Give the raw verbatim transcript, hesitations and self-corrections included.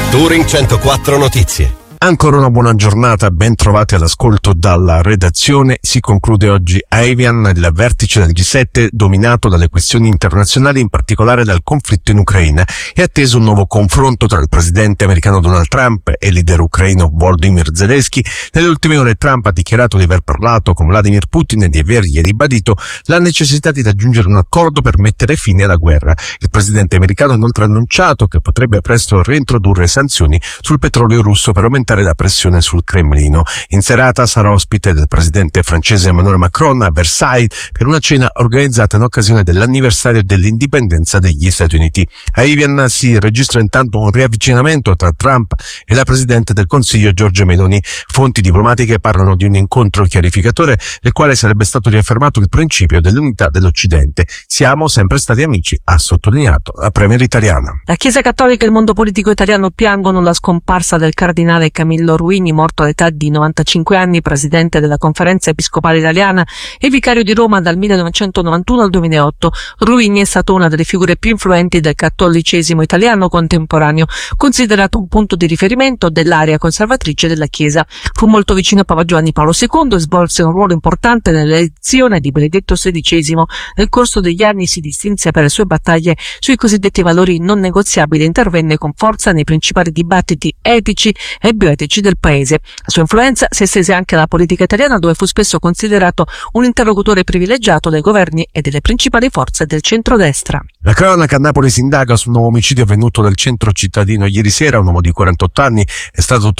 Touring centoquattro Notizie. Ancora una buona giornata, ben trovati all'ascolto dalla redazione. Si conclude oggi a Evian il vertice del G sette dominato dalle questioni internazionali, in particolare dal conflitto in Ucraina. È atteso un nuovo confronto tra il presidente americano Donald Trump e il leader ucraino Volodymyr Zelensky. Nelle ultime ore Trump ha dichiarato di aver parlato con Vladimir Putin e di avergli ribadito la necessità di raggiungere un accordo per mettere fine alla guerra. Il presidente americano ha inoltre annunciato che potrebbe presto reintrodurre sanzioni sul petrolio russo per aumentare la pressione sul Cremlino. In serata sarà ospite del presidente francese Emmanuel Macron a Versailles per una cena organizzata in occasione dell'anniversario dell'indipendenza degli Stati Uniti. A Evian si registra intanto un riavvicinamento tra Trump e la presidente del Consiglio Giorgia Meloni. Fonti diplomatiche parlano di un incontro chiarificatore nel quale sarebbe stato riaffermato il principio dell'unità dell'Occidente. Siamo sempre stati amici, ha sottolineato la premier italiana. La Chiesa Cattolica e il mondo politico italiano piangono la scomparsa del cardinale Camillo Ruini, morto all'età di novantacinque anni, presidente della Conferenza Episcopale Italiana e vicario di Roma dal millenovecentonovantuno al duemilaotto. Ruini è stato una delle figure più influenti del cattolicesimo italiano contemporaneo, considerato un punto di riferimento dell'area conservatrice della Chiesa. Fu molto vicino a Papa Giovanni Paolo secondo e svolse un ruolo importante nell'elezione di Benedetto sedicesimo. Nel corso degli anni si distinse per le sue battaglie sui cosiddetti valori non negoziabili e intervenne con forza nei principali dibattiti etici e bioetici del paese. La sua influenza si estese anche alla politica italiana, dove fu spesso considerato un interlocutore privilegiato dai governi e delle principali forze del centrodestra. La cronaca: a Napoli si indaga su un nuovo omicidio avvenuto nel centro cittadino ieri sera. Un uomo di quarantotto anni è stato